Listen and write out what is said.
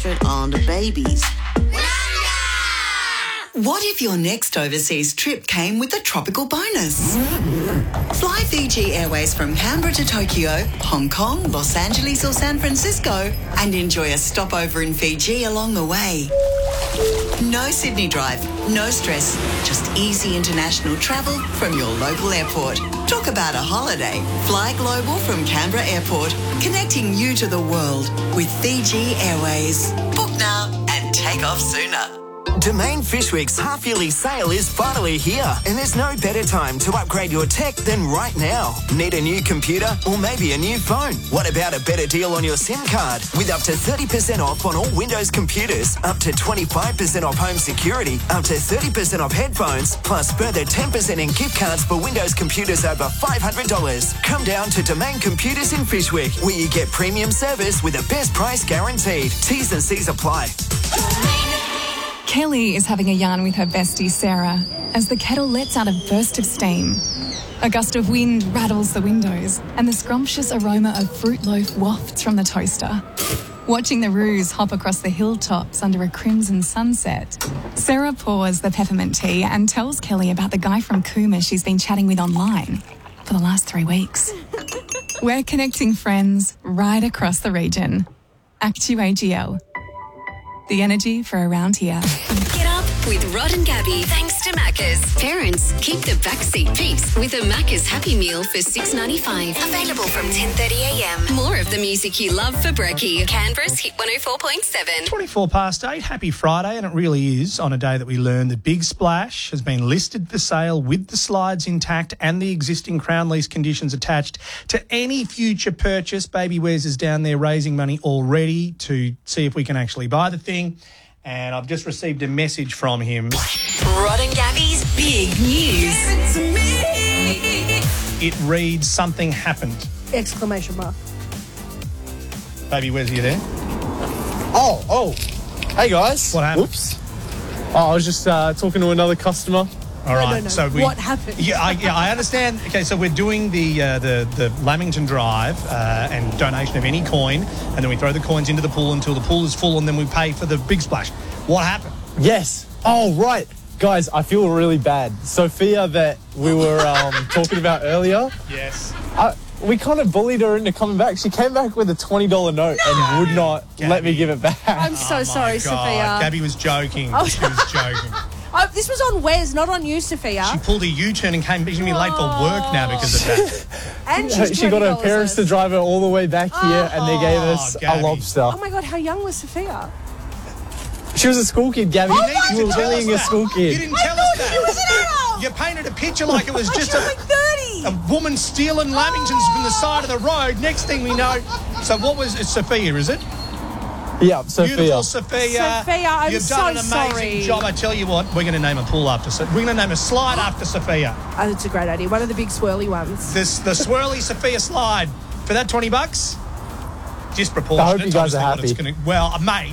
Stratford Islander babies. What if your next overseas trip came with a tropical bonus? Fly Fiji Airways from Canberra to Tokyo, Hong Kong, Los Angeles or San Francisco and enjoy a stopover in Fiji along the way. No Sydney drive, no stress, just easy international travel from your local airport. Talk about a holiday. Fly global from Canberra Airport, connecting you to the world with Fiji Airways. Book now and take off sooner. Domain Fishwick's half-yearly sale is finally here, and there's no better time to upgrade your tech than right now. Need a new computer or maybe a new phone? What about a better deal on your SIM card? With up to 30% off on all Windows computers, up to 25% off home security, up to 30% off headphones, plus further 10% in gift cards for Windows computers over $500. Come down to Domain Computers in Fishwick, where you get premium service with the best price guaranteed. T's and C's apply. Kelly is having a yarn with her bestie Sarah as the kettle lets out a burst of steam. A gust of wind rattles the windows and the scrumptious aroma of fruit loaf wafts from the toaster. Watching the roos hop across the hilltops under a crimson sunset, Sarah pours the peppermint tea and tells Kelly about the guy from Cooma she's been chatting with online for the last 3 weeks. We're connecting friends right across the region. Actu-AGL. The energy for around here. Get up with Rod and Gabby. Thanks to Macca's. Parents, keep the backseat peace with a Macca's Happy Meal for $6.95. Available from 10:30am. More of the music you love for brekkie. Canberra's Hit 104.7. 24 past 8. Happy Friday, and it really is on a day that we learn that Big Splash has been listed for sale with the slides intact and the existing Crown lease conditions attached to any future purchase. Baby Wes is down there raising money already to see if we can actually buy the thing. And I've just received a message from him. Rod and Gabby's Big News. It reads, something happened. Exclamation mark. Baby, where's you there? Oh. Hey, guys. What happened? Whoops. I was just talking to another customer. All right. No. So What happened? Yeah, I understand. Okay, so we're doing the Lamington Drive and donation of any coin, and then we throw the coins into the pool until the pool is full, and then we pay for the Big Splash. What happened? Yes. Oh, right. Guys, I feel really bad. Sophia that we were talking about earlier, Yes. we kind of bullied her into coming back. She came back with a $20 note and would not let me give it back. I'm so sorry, God. Sophia. Gabby was joking. Oh. She was joking. This was on Wes, not on you, Sophia. She pulled a U-turn and came. She's going to be late for work now because of that. And she's She got her $20 parents to drive her all the way back here, and they gave us Gabby. a lobster. Oh my God, how young was Sophia? She was a school kid, Gabby. You needed You to were tell us bullying a that. school You kid. didn't tell us She was an that. adult. You painted a picture like it was just She was like 30. a woman stealing Lamingtons from the side of the road. Next thing we know, so what was it? Sophia, is it? Yeah, Sophia. Beautiful Sophia. Sophia, I'm You've so done an amazing sorry. job. I tell you what, we're going to name a pool after. We're going to name a slide after Sophia. Oh, that's a great idea. One of the big swirly ones. The swirly Sophia slide for that $20. Disproportionate. I hope you guys are Obviously what it's happy. Well, mate.